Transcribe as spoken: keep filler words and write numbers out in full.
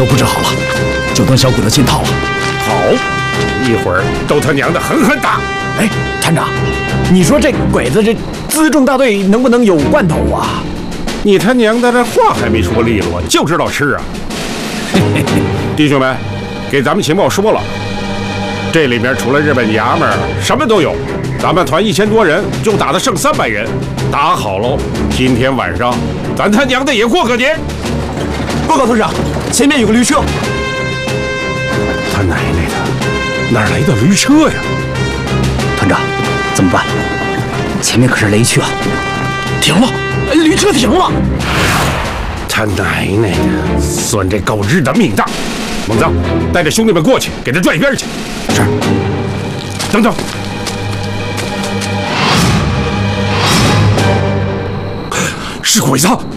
都布置好了，就等小鬼子进套了。 好，一会儿都他娘的狠狠打！ 哎，团长，你说这鬼子这辎重大队能不能有罐头啊？ 你他娘的这话还没说利落，就知道吃啊！弟兄们，给咱们情报说了，这里面除了日本爷们儿，什么都有。咱们团一千多人，就打得剩三百人，打好喽！今天晚上，咱他娘的也过个年。 报告团长，前面有个驴车。 他奶奶的，哪来的驴车呀？ 团长，怎么办？前面可是雷区啊！停了，驴车停了。 他奶奶的，算这狗日的命大！猛子，带着兄弟们过去，给他拽一边去。是。等等。是鬼子！